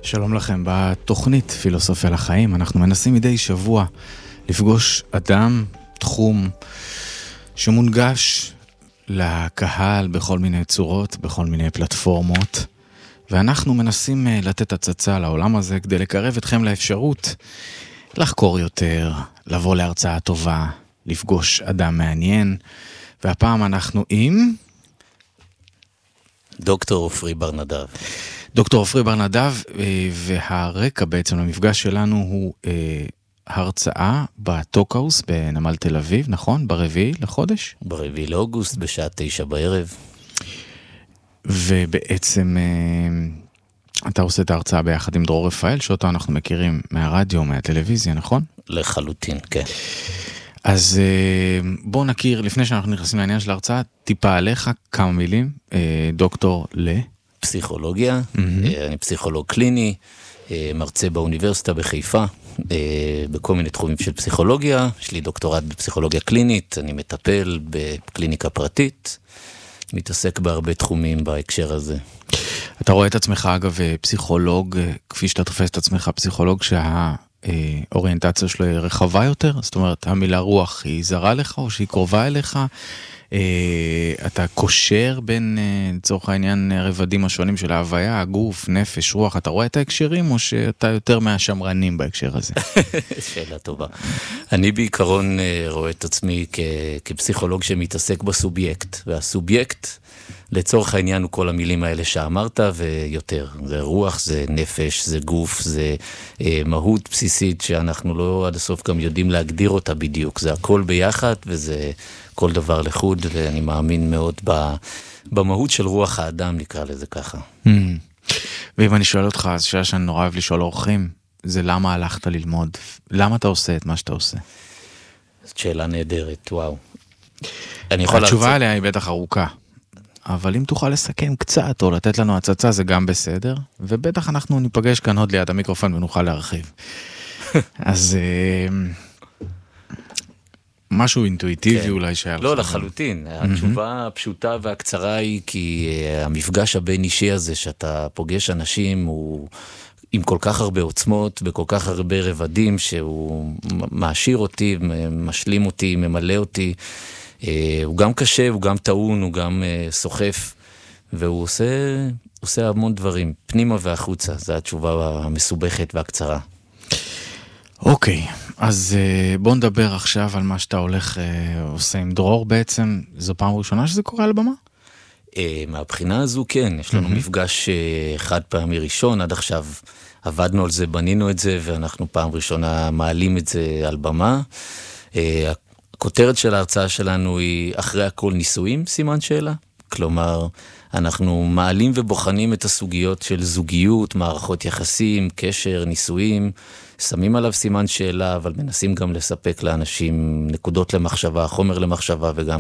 שלום לכם, בתוכנית פילוסופיה לחיים אנחנו מנסים מדי שבוע לפגוש אדם, תחום שמונגש לקהל בכל מיני צורות, בכל מיני פלטפורמות, ואנחנו מנסים לתת הצצה לעולם הזה כדי לקרב אתכם לאפשרות לחקור יותר, לבוא להרצאה טובה, לפגוש אדם מעניין, והפעם אנחנו עם דוקטור עופרי בר נדב. דוקטור עופרי בר נדב, והרקע בעצם למפגש שלנו הוא הרצאה בטוקהאוס בנמל תל אביב, נכון? ברביעי לחודש? ברביעי לאוגוסט בשעה 9 בערב. ובעצם אתה עושה את ההרצאה ביחד עם דרור רפאל, שאותו אנחנו מכירים מהרדיו, מהטלוויזיה, נכון? לחלוטין, כן. אז בואו נכיר, לפני שאנחנו נכנסים לעניין של ההרצאה, טיפה עליך, כמה מילים, דוקטור פסיכולוגיה, אני פסיכולוג קליני, מרצה באוניברסיטה בחיפה, בכל מיני תחומים של פסיכולוגיה, יש לי דוקטורט בפסיכולוגיה קלינית, אני מטפל בקליניקה פרטית, מתעסק בהרבה תחומים בהקשר הזה. אתה רואה את עצמך אגב פסיכולוג, כפי שאתה תופס את עצמך פסיכולוג שהאוריינטציה שלו היא רחבה יותר? זאת אומרת, המילה רוח היא זרה לך או שהיא קרובה אליך? אתה קושר בין לצורך העניין הרבדים השונים של ההוויה, הגוף, נפש, רוח, אתה רואה את ההקשרים או שאתה יותר מהשמרנים בהקשר הזה? שאלה טובה. אני בעיקרון רואה את עצמי כפסיכולוג שמתעסק בסובייקט, והסובייקט לצורך העניין הוא כל המילים האלה שאמרת ויותר. זה רוח, זה נפש, זה גוף, זה מהות בסיסית שאנחנו לא עד הסוף גם יודעים להגדיר אותה בדיוק. זה הכל ביחד וזה כל דבר לחוד, ואני מאמין מאוד במהות של רוח האדם, נקרא לזה ככה. ואם אני שואל אותך, אז שאלה שאני נורא אוהב לשאול אורחים, זה למה הלכת ללמוד? למה אתה עושה את מה שאתה עושה? זאת שאלה נהדרת, וואו. התשובה עליה היא בטח ארוכה. אבל אם תוכל לסכם קצת או לתת לנו הצצה זה גם בסדר, ובטח אנחנו ניפגש כאן עוד ליד המיקרופון ונוכל להרחיב. אז משהו אינטואיטיבי אולי שהיה לך. לא, לחלוטין. התשובה הפשוטה והקצרה היא כי המפגש הבין אישי הזה שאתה פוגש אנשים הוא עם כל כך הרבה עוצמות, בכל כך הרבה רבדים שהוא מעשיר אותי, משלים אותי, ממלא אותי. הוא גם קשה, הוא גם טעון, הוא גם סוחף, והוא עושה המון דברים, פנימה והחוצה, זו התשובה המסובכת והקצרה. אוקיי, אז בוא נדבר עכשיו על מה שאתה עושה עם דרור בעצם, זו פעם ראשונה שזה קורה על הבמה? מהבחינה הזו כן, יש לנו מפגש חד פעמי ראשון, עד עכשיו עבדנו על זה, בנינו את זה, ואנחנו פעם ראשונה מעלים את זה על במה. הכותרת של ההרצאה שלנו היא אחרי הכל ניסויים, סימן שאלה. כלומר, אנחנו מעלים ובוחנים את הסוגיות של זוגיות, מערכות יחסים, קשר, ניסויים, שמים עליו סימן שאלה, אבל מנסים גם לספק לאנשים נקודות למחשבה, חומר למחשבה וגם